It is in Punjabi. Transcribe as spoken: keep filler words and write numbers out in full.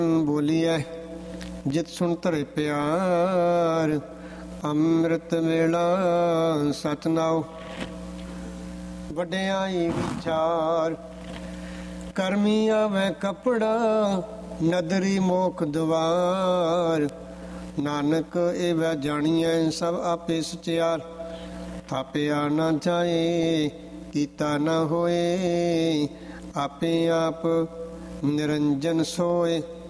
ਬੋਲੀਐ ਜਿਤ ਸੁਣ ਧਰੇ ਪਿਆਰ, ਅੰਮ੍ਰਿਤ ਵੇਲਾ ਸਚ ਨਾਉ। ਵਡਿਆਈ ਵਿਚਾਰ ਕਰਮੀ ਆਵੈ ਕੱਪੜਾ, ਨਦਰੀ ਮੋਖ ਦੁਆਰ। ਨਾਨਕ ਇਹ ਜਾਣੀਐ ਸਭ ਆਪੇ ਸਚਿਆਰ, ਥਾਪਿਆ ਨਾ ਜਾਏ ਕੀਤਾ ਨਾ ਹੋਏ। ਆਪੇ ਆਪ ਨਿਰੰਜਨ ਸੋਏ,